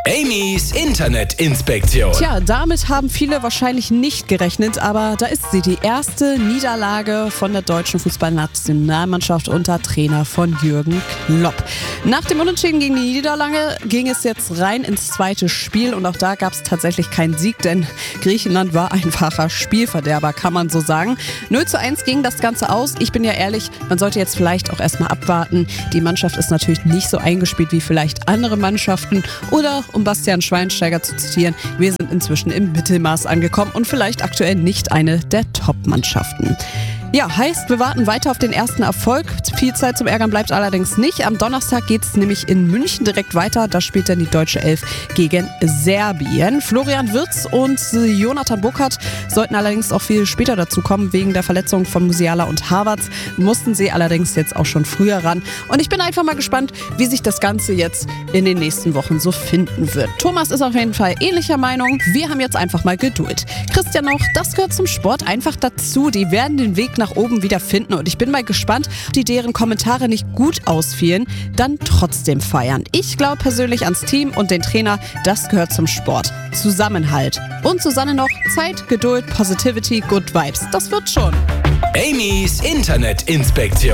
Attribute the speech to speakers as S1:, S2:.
S1: Amy's Internetinspektion.
S2: Tja, damit haben viele wahrscheinlich nicht gerechnet, aber da ist sie, die erste Niederlage von der deutschen Fußballnationalmannschaft unter Trainer von Jürgen Klopp. Nach dem Unentschieden gegen die Niederlande ging es jetzt rein ins zweite Spiel und auch da gab es tatsächlich keinen Sieg, denn Griechenland war einfacher Spielverderber, kann man so sagen. 0:1 ging das Ganze aus. Ich bin ja ehrlich, man sollte jetzt vielleicht auch erstmal abwarten. Die Mannschaft ist natürlich nicht so eingespielt wie vielleicht andere Mannschaften oder, um Bastian Schweinsteiger zu zitieren, wir sind inzwischen im Mittelmaß angekommen und vielleicht aktuell nicht eine der Top-Mannschaften. Ja, heißt, wir warten weiter auf den ersten Erfolg. Viel Zeit zum Ärgern bleibt allerdings nicht. Am Donnerstag geht es nämlich in München direkt weiter. Da spielt dann die deutsche Elf gegen Serbien. Florian Wirtz und Jonathan Burkhardt sollten allerdings auch viel später dazu kommen. Wegen der Verletzung von Musiala und Havertz mussten sie allerdings jetzt auch schon früher ran. Und ich bin einfach mal gespannt, wie sich das Ganze jetzt in den nächsten Wochen so finden wird. Thomas ist auf jeden Fall ähnlicher Meinung. Wir haben jetzt einfach mal Geduld. Christian noch, das gehört zum Sport einfach dazu. Die werden den Weg nach oben wieder finden und ich bin mal gespannt, ob die deren Kommentare nicht gut ausfielen, dann trotzdem feiern. Ich glaube persönlich ans Team und den Trainer, das gehört zum Sport. Zusammenhalt. Und Susanne noch, Zeit, Geduld, Positivity, Good Vibes. Das wird schon.
S1: Amy's Internetinspektion.